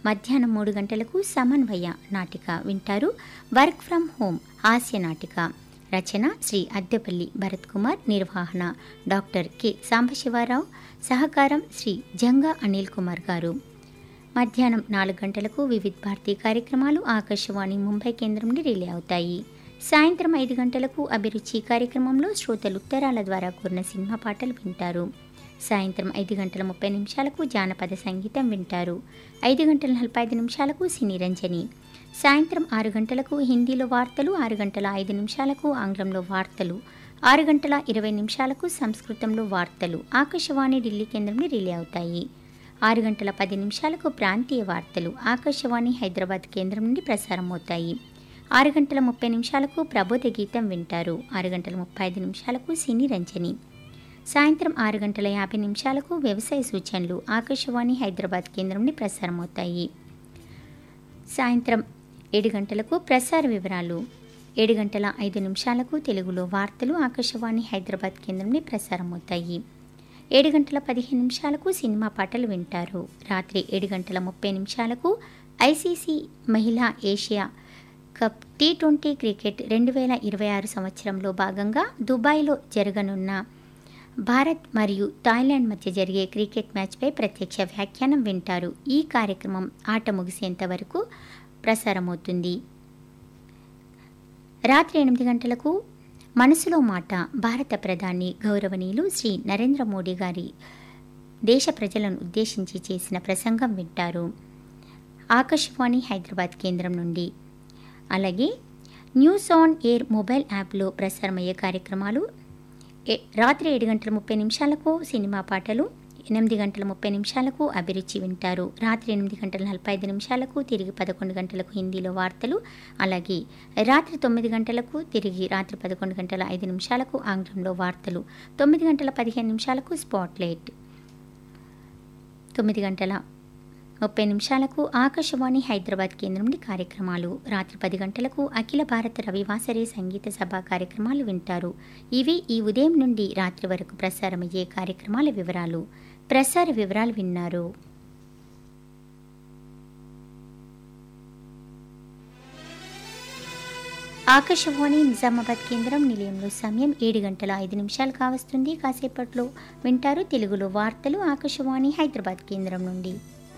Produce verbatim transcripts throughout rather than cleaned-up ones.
మధ్యాహ్నం మూడు గంటలకు సమన్వయ నాటిక వింటారు. వర్క్ ఫ్రమ్ హోమ్ హాస్య నాటిక రచన శ్రీ అద్దెపల్లి భరత్ కుమార్, నిర్వహణ డాక్టర్ కె సాంబశివరావు, సహకారం శ్రీ జంగా అనిల్ కుమార్ గారు. మధ్యాహ్నం నాలుగు గంటలకు వివిధ్ భారతీ కార్యక్రమాలు ఆకాశవాణి ముంబై కేంద్రం నుండి రిలే అవుతాయి. సాయంత్రం ఐదు గంటలకు అభిరుచి కార్యక్రమంలో శ్రోతలు ఉత్తరాల ద్వారా కోరిన సినిమా పాటలు వింటారు. సాయంత్రం ఐదు గంటల ముప్పై నిమిషాలకు జానపద సంగీతం వింటారు. ఐదు గంటల నలభై ఐదు నిమిషాలకు సినీ రంజని. సాయంత్రం ఆరు గంటలకు హిందీలో వార్తలు, ఆరు గంటల ఐదు నిమిషాలకు ఆంగ్లంలో వార్తలు, ఆరు గంటల ఇరవై నిమిషాలకు సంస్కృతంలో వార్తలు ఆకాశవాణి ఢిల్లీ కేంద్రం నుండి రిలే అవుతాయి. ఆరు గంటల పది నిమిషాలకు ప్రాంతీయ వార్తలు ఆకాశవాణి హైదరాబాద్ కేంద్రం నుండి ప్రసారం అవుతాయి. ఆరు గంటల ముప్పై నిమిషాలకు ప్రబోధ గీతం వింటారు. ఆరు గంటల ముప్పై ఐదు నిమిషాలకు సినీ రంజని. సాయంత్రం ఆరు గంటల యాభై నిమిషాలకు వ్యవసాయ సూచనలు ఆకాశవాణి హైదరాబాద్ కేంద్రం నుండి ప్రసారం అవుతాయి. సాయంత్రం ఏడు గంటలకు ప్రసార వివరాలు, ఏడు గంటల ఐదు నిమిషాలకు తెలుగులో వార్తలు ఆకాశవాణి హైదరాబాద్ కేంద్రం నుండి ప్రసారం అవుతాయి. ఏడు గంటల పదిహేను నిమిషాలకు సినిమా పాటలు వింటారు. రాత్రి ఏడు గంటల ముప్పై నిమిషాలకు ఐసీసీ మహిళా Asia cup T twenty cricket రెండు వేల ఇరవై ఆరు సంవత్సరంలో భాగంగా దుబాయ్లో జరగనున్న భారత్ మరియు థాయిలాండ్ మధ్య జరిగే క్రికెట్ మ్యాచ్పై ప్రత్యక్ష వ్యాఖ్యానం వింటారు. ఈ కార్యక్రమం ఆట ముగిసేంత వరకు ప్రసారమవుతుంది. రాత్రి ఎనిమిది గంటలకు మనసులో మాట భారత ప్రధాని గౌరవనీయులు శ్రీ నరేంద్ర మోడీ గారి దేశ ప్రజలను ఉద్దేశించి చేసిన ప్రసంగం వింటారు ఆకాశవాణి హైదరాబాద్ కేంద్రం నుండి. అలాగే న్యూస్ ఆన్ ఎయిర్ మొబైల్ యాప్లో ప్రసారమయ్యే కార్యక్రమాలు రాత్రి ఏడు గంటల ముప్పై నిమిషాలకు సినిమా పాటలు, ఎనిమిది గంటల ముప్పై నిమిషాలకు అభిరుచి వింటారు. రాత్రి ఎనిమిది గంటల నలభై ఐదు నిమిషాలకు తిరిగి పదకొండు గంటలకు హిందీలో వార్తలు, అలాగే రాత్రి తొమ్మిది గంటలకు తిరిగి రాత్రి పదకొండు గంటల ఐదు నిమిషాలకు ఆంగ్లంలో వార్తలు, తొమ్మిది గంటల పదిహేను నిమిషాలకు స్పాట్లైట్, తొమ్మిది గంటల ముప్పై నిమిషాలకు ఆకాశవాణి హైదరాబాద్ కేంద్రం నుండి కార్యక్రమాలు, రాత్రి పది గంటలకు అఖిల భారత రవివాసరి సంగీత సభ కార్యక్రమాలు వింటారు. ఇవి ఈ ఉదయం నుండి రాత్రి వరకు ప్రసారమయ్యే కార్యక్రమాల వివరాలు. ప్రసార వివరాలు విన్నారు. ఆకాశవాణి నిజామాబాద్ కేంద్రం నిలయంలో సమయం ఏడు గంటల ఐదు నిమిషాలు కావస్తుంది. కాసేపట్లో వింటారు తెలుగులో వార్తలు ఆకాశవాణి హైదరాబాద్ కేంద్రం నుండి.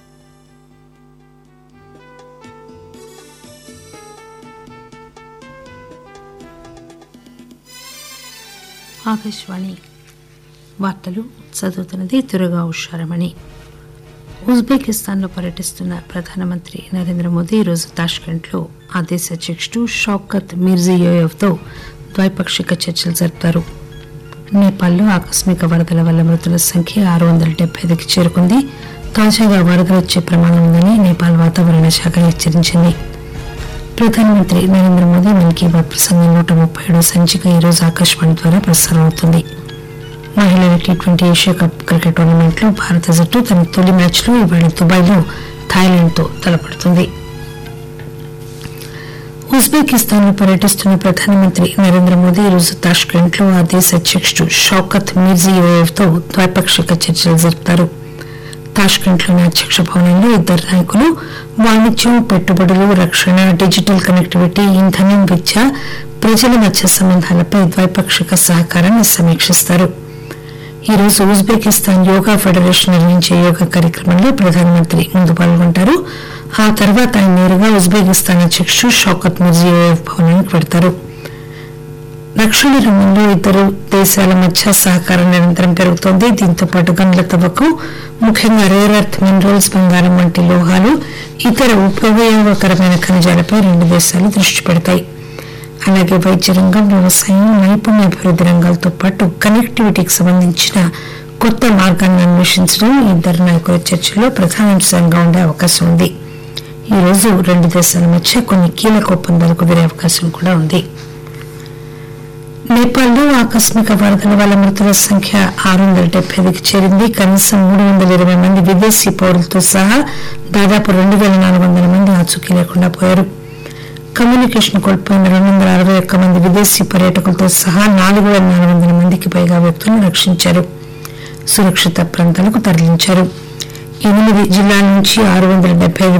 ఆకాశవాణి వార్తలు చదువుతున్నది తురగా ఉషారమణి. ఉజ్బెకిస్తాన్లో పర్యటిస్తున్న ప్రధానమంత్రి నరేంద్ర మోదీ ఈరోజు తాష్కెంట్లో ఆ దేశ అధ్యక్షుడు షౌకత్ మిర్జియోయెవ్తో ద్వైపాక్షిక చర్చలు జరుపుతారు. నేపాల్లో ఆకస్మిక వరదల వల్ల మృతుల సంఖ్య ఆరు వందల డెబ్బై ఐదుకి చేరుకుంది. తాజాగా వరదలు వచ్చే ప్రమాదం ఉందని నేపాల్ వాతావరణ శాఖ హెచ్చరించింది. ప్రధానమంత్రి నరేంద్ర మోదీ మన్ కీ బాత్ ప్రసంగం నూట ముప్పై ఏడో సంచిక ఈరోజు ఆకాశవాణి ద్వారా ప్రసారం అవుతుంది. మహిళల T twenty Asia cup cricket టోర్నమెంట్లో భారత జట్టు తన తొలి మ్యాచ్లో ఇవాళ దుబాయ్లో థాయిలాండ్తో తలపడుతుంది. ఉజ్బెకిస్తాన్లో పర్యటిస్తున్న ప్రధానమంత్రి నరేంద్ర మోదీ ఈరోజు తాష్కెంట్లో ఆ దేశ అధ్యక్షుడు షౌకత్ మిర్జియోయెవ్తో ద్వైపాక్షిక చర్చలు జరుపుతారు. తాష్కెంట్లోని అధ్యక్ష భవనంలో ఇద్దరు నాయకులు వాణిజ్యం, పెట్టుబడులు, రక్షణ, డిజిటల్ కనెక్టివిటీ, ఇంధనం, విద్య, ప్రజల మధ్య సంబంధాలపై ద్వైపాక్షిక సహకారాన్ని సమీక్షిస్తారు. ఈరోజు ఉజ్బెకిస్తాన్ యోగా ఫెడరేషన్ నిర్వహించే యోగా కార్యక్రమంలో ప్రధానమంత్రి ముందు పాల్గొంటారు. ఆ తర్వాత ఆయన నేరుగా ఉజ్బెకిస్తాన్ అధ్యక్షుడు షౌకత్ మిర్జియోయెవ్ భవనానికి వెడతారు. రక్షణ రంగంలో ఇద్దరు దేశాల మధ్య సహకారం నిరంతరం పెరుగుతోంది. దీంతో పాటు గనుల తవ్వకం, ముఖ్యంగా రేర్ ఎర్త్ మినరల్స్, బంగారం వంటి లోహాలు, ఇతర ఉపయోగకరమైన ఖనిజాలపై రెండు దేశాలు దృష్టి పెడతాయి. అలాగే వైద్య రంగం, వ్యవసాయం, నైపుణ్యాభివృద్ధి రంగాలతో పాటు కనెక్టివిటీకి సంబంధించిన కొత్త మార్గాన్ని అన్వేషించడం ఇద్దరు నాయకుల చర్చల్లో ప్రధానాంశంగా ఉండే అవకాశం ఉంది. ఈ రోజు రెండు దేశాల మధ్య కొన్ని కీలక ఒప్పందాలు కుదిరే అవకాశం కూడా ఉంది. నేపాల్లో ఆకస్మిక వరదల వల్ల మృతుల సంఖ్య ఆరు వందల డెబ్బై ఐదుకి చేరింది. కనీసం మూడు వందల ఇరవై మంది విదేశీ పౌరులతో సహా దాదాపు రెండు వేల నాలుగు వందల మంది ఆచూకీ లేకుండా పోయారు. కమ్యూనికేషన్ కోల్పోయిన రెండు వందల అరవై ఒక్క మంది విదేశీ పర్యాటకులతో సహా నాలుగు వేల నాలుగు వందల మందికి పైగా వ్యక్తులను రక్షించారు, సురక్షిత ప్రాంతాలకు తరలించారు. ఎనిమిది జిల్లాల నుంచి ఆరు వందల డెబ్బై